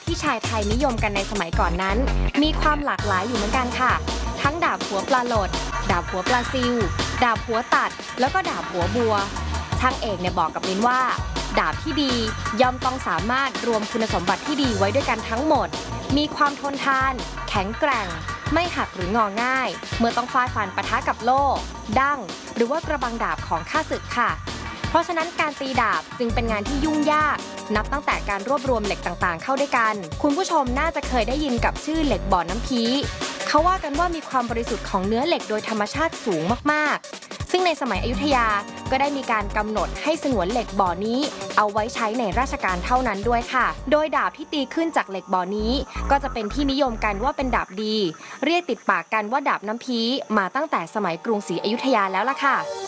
ที่ชายไทยนิยมกันในสมัยก่อนนั้นมีความหลากหลายอยู่เหมือนกันค่ะทั้งดาบหัวปลาโหลดดาบหัวปลาซิวดาบหัวตัดแล้วก็ดาบหัวบัวช่างเอกเนี่ยบอกกับมิ้นว่าดาบที่ดีย่อมต้องสามารถรวมคุณสมบัติที่ดีไว้ด้วยกันทั้งหมดมีความทนทานแข็งแกร่งไม่หักหรืององ่ายเมื่อต้องฟาดฟันปะทะกับโล่ดั้งหรือว่ากระบังดาบของข้าศึกค่ะเพราะฉะนั้นการตีดาบจึงเป็นงานที่ยุ่งยากนับตั้งแต่การรวบรวมเหล็กต่างๆเข้าด้วยกันคุณผู้ชมน่าจะเคยได้ยินกับชื่อเหล็กบ่อน้ำพีเขาว่ากันว่ามีความบริสุทธิ์ของเนื้อเหล็กโดยธรรมชาติสูงมากๆซึ่งในสมัยอยุธยาก็ได้มีการกำหนดให้สงวนเหล็กบ่อนี้เอาไว้ใช้ในราชการเท่านั้นด้วยค่ะโดยดาบที่ตีขึ้นจากเหล็กบ่อนี้ก็จะเป็นที่นิยมกันว่าเป็นดาบดีเรียกติดปากกันว่าดาบน้ำพีมาตั้งแต่สมัยกรุงศรีอยุธยาแล้วล่ะค่ะ